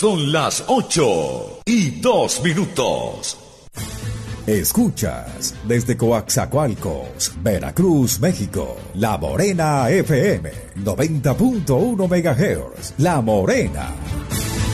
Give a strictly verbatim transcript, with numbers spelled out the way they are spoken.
Son las ocho y dos minutos. Escuchas desde Coaxacualcos, Veracruz, México, La Morena F M, noventa punto uno megahertz. La Morena.